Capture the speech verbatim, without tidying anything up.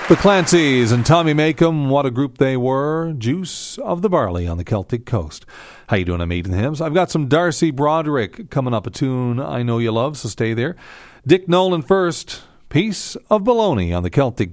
The Clancys and Tommy Makem, what a group they were. Juice of the Barley on the Celtic Coast. How you doing? I'm Meeting Hymns. I've got some Darcy Broderick coming up, a tune I know you love, so stay there. Dick Nolan first. Piece of Baloney on the Celtic